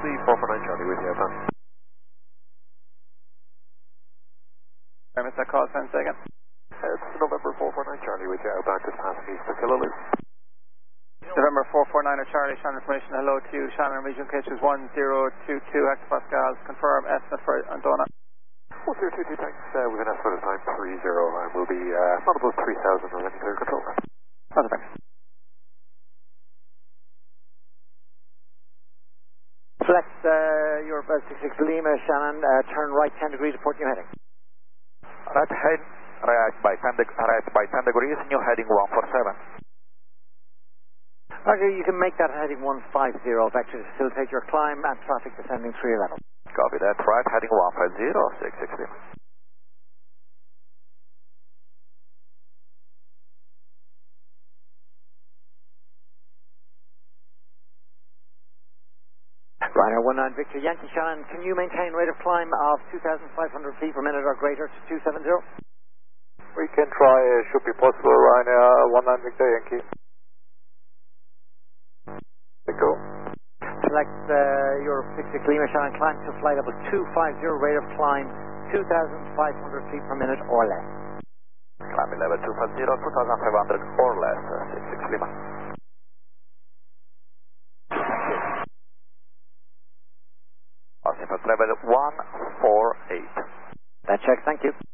Taxi 449 Charlie with you, man. I missed that call, 10 seconds. It's November 449 Charlie with you, outbound to Passenger East to Kilo Loop. November 449 Charlie, Shannon information, hello to Shannon, region pitch is 1022 hectopascals, confirm estimate for Andona. 1022, thanks, we're going to estimate time 30, and we'll be not above 3000 or any clear control. Thanks. Select your 66 Lima, Shannon, turn right 10 degrees, report new heading. Right by 10 degrees, new heading 147. Roger, you can make that heading 150, vector to facilitate your climb and traffic descending 311. Copy that, right, heading 150, 66 Lima. Ryanair 19 Victor Yankee, Shannon, can you maintain rate of climb of 2,500 feet per minute or greater to 270? We can try, should be possible, Ryanair 19 Victor Yankee. Go. Select your 66 Lima, Shannon, climb to flight level 250, rate of climb 2,500 feet per minute or less. Climbing level 250, 2,500 or less, 66 Lima. Level 148. That check, thank you.